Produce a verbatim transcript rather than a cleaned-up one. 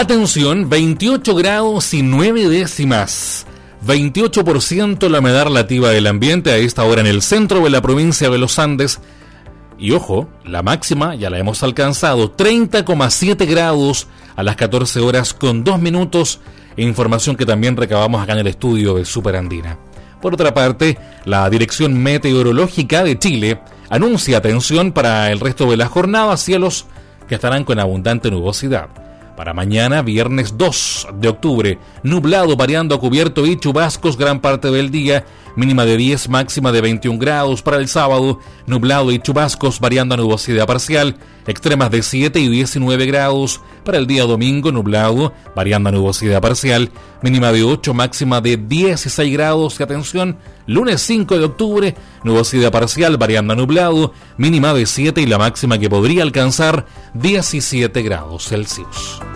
Atención, veintiocho grados y nueve décimas. veintiocho por ciento la humedad relativa del ambiente a esta hora en el centro de la provincia de los Andes. Y ojo, la máxima ya la hemos alcanzado, treinta coma siete grados a las catorce horas con dos minutos. Información que también recabamos acá en el estudio de Superandina. Por otra parte, la Dirección Meteorológica de Chile anuncia atención para el resto de la jornada, cielos que estarán con abundante nubosidad. Para mañana, viernes dos de octubre, nublado variando a cubierto y chubascos gran parte del día, mínima de diez, máxima de veintiún grados. Para el sábado, nublado y chubascos variando a nubosidad parcial, extremas de siete y diecinueve grados. Para el día domingo, nublado variando a nubosidad parcial, mínima de ocho, máxima de dieciséis grados. Y atención, lunes cinco de octubre, nubosidad parcial variando a nublado, mínima de siete y la máxima que podría alcanzar diecisiete grados Celsius.